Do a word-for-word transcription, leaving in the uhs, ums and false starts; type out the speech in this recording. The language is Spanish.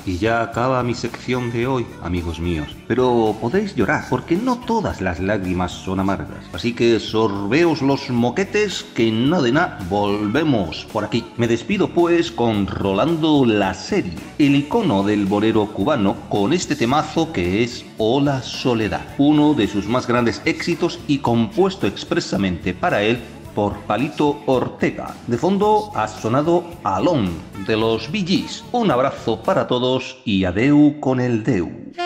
Y ya acaba mi sección de hoy, amigos míos. Pero podéis llorar, porque no todas las lágrimas son amargas. Así que sorbeos los moquetes, que no de nada volvemos por aquí. Me despido pues con Rolando La Serie, el icono del bolero cubano, con este temazo que es Hola Soledad, uno de sus más grandes éxitos y compuesto expresamente para él por Palito Ortega. De fondo ha sonado Alone de los Bee Gees. Un abrazo para todos y adeu con el Deu.